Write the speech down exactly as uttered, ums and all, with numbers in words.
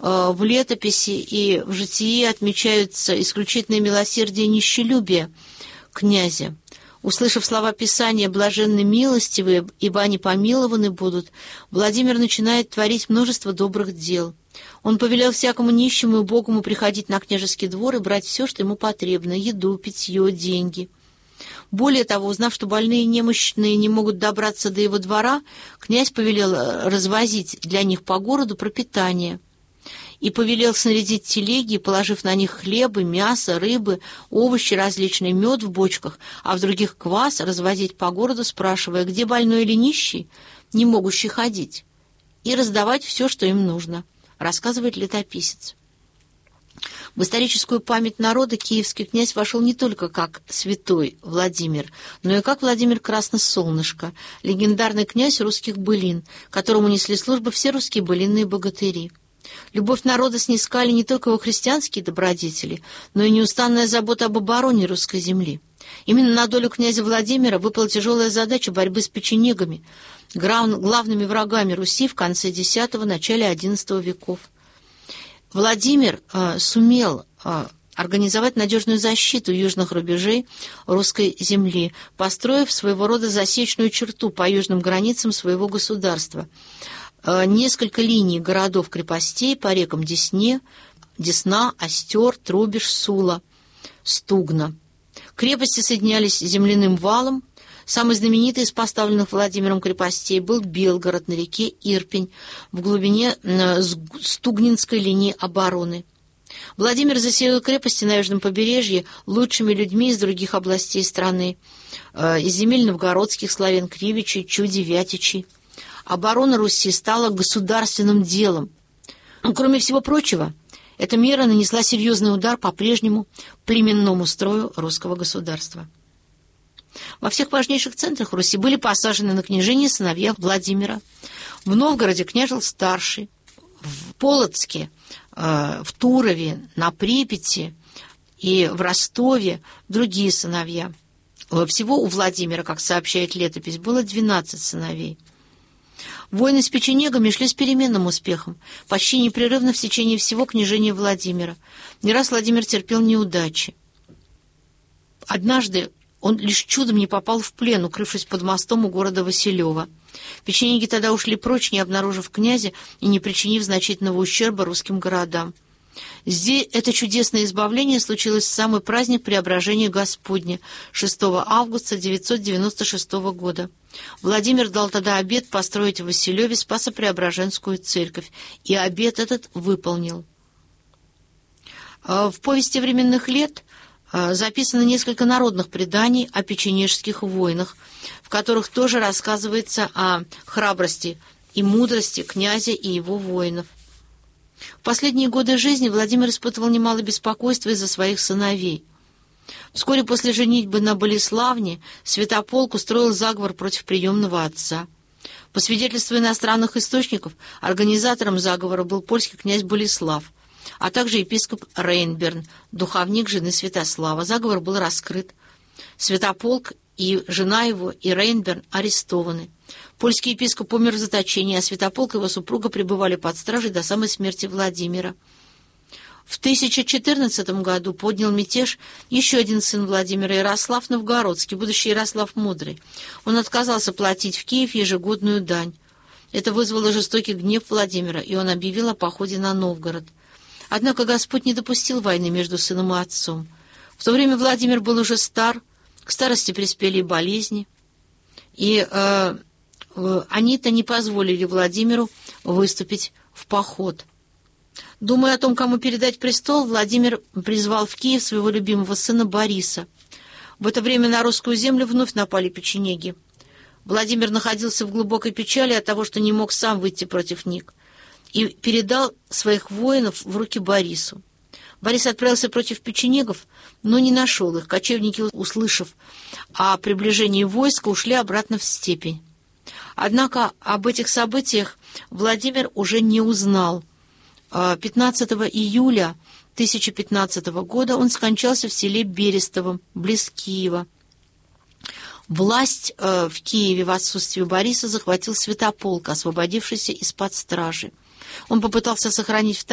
В летописи и в житии отмечаются исключительное милосердие и нищелюбие князя. Услышав слова Писания «блаженны милостивые, ибо они помилованы будут», Владимир начинает творить множество добрых дел. Он повелел всякому нищему и убогому приходить на княжеский двор и брать все, что ему потребно – еду, питье, деньги. Более того, узнав, что больные и немощные не могут добраться до его двора, князь повелел развозить для них по городу пропитание. И повелел снарядить телеги, положив на них хлебы, мясо, рыбы, овощи различные, мед в бочках, а в других квас, развозить по городу, спрашивая, где больной или нищий, не могущий ходить, и раздавать все, что им нужно, рассказывает летописец. В историческую память народа киевский князь вошел не только как святой Владимир, но и как Владимир Красносолнышко, легендарный князь русских былин, которому несли службу все русские былинные богатыри. Любовь народа снискали не только его христианские добродетели, но и неустанная забота об обороне русской земли. Именно на долю князя Владимира выпала тяжелая задача борьбы с печенегами, главными врагами Руси в конце десятого – начале одиннадцатого веков. Владимир э, сумел э, организовать надежную защиту южных рубежей русской земли, построив своего рода засечную черту по южным границам своего государства. Э, несколько линий городов-крепостей по рекам Десне, Десна, Остер, Трубеж, Сула, Стугна. Крепости соединялись земляным валом. Самый знаменитый из поставленных Владимиром крепостей был Белгород на реке Ирпень в глубине Стугнинской линии обороны. Владимир заселил крепости на южном побережье лучшими людьми из других областей страны, из земель новгородских славян Кривичей, Чуди, Вятичей. Оборона Руси стала государственным делом. Кроме всего прочего, эта мера нанесла серьезный удар по прежнему племенному строю русского государства. Во всех важнейших центрах Руси были посажены на княжение сыновья Владимира. В Новгороде княжил старший, в Полоцке, в Турове, на Припяти и в Ростове другие сыновья. Всего у Владимира, как сообщает летопись, было двенадцать сыновей. Войны с печенегами шли с переменным успехом, почти непрерывно в течение всего княжения Владимира. Не раз Владимир терпел неудачи. Однажды он лишь чудом не попал в плен, укрывшись под мостом у города Василева. Печенеги тогда ушли прочь, не обнаружив князя и не причинив значительного ущерба русским городам. Здесь это чудесное избавление случилось в самый праздник Преображения Господня, шестого августа девятьсот девяносто шестого года. Владимир дал тогда обет построить в Василеве Спасо-Преображенскую церковь, и обет этот выполнил. В повести временных лет записано несколько народных преданий о печенежских войнах, в которых тоже рассказывается о храбрости и мудрости князя и его воинов. В последние годы жизни Владимир испытывал немало беспокойства из-за своих сыновей. Вскоре после женитьбы на Болеславне Святополк устроил заговор против приемного отца. По свидетельству иностранных источников, организатором заговора был польский князь Болеслав, а также епископ Рейнберн, духовник жены Святослава. Заговор был раскрыт. Святополк и жена его, и Рейнберн арестованы. Польский епископ умер в заточении, а Святополк и его супруга пребывали под стражей до самой смерти Владимира. В тысяча четырнадцатом году поднял мятеж еще один сын Владимира, Ярослав Новгородский, будущий Ярослав Мудрый. Он отказался платить в Киев ежегодную дань. Это вызвало жестокий гнев Владимира, и он объявил о походе на Новгород. Однако Господь не допустил войны между сыном и отцом. В то время Владимир был уже стар, к старости приспели и болезни, и э, э, они-то не позволили Владимиру выступить в поход. Думая о том, кому передать престол, Владимир призвал в Киев своего любимого сына Бориса. В это время на русскую землю вновь напали печенеги. Владимир находился в глубокой печали от того, что не мог сам выйти против них, и передал своих воинов в руки Борису. Борис отправился против печенегов, но не нашел их. Кочевники, услышав о приближении войска, ушли обратно в степень. Однако об этих событиях Владимир уже не узнал. пятнадцатого июля тысяча пятнадцатого года он скончался в селе Берестово, близ Киева. Власть в Киеве в отсутствие Бориса захватил Святополк, освободившийся из-под стражи. Он попытался сохранить в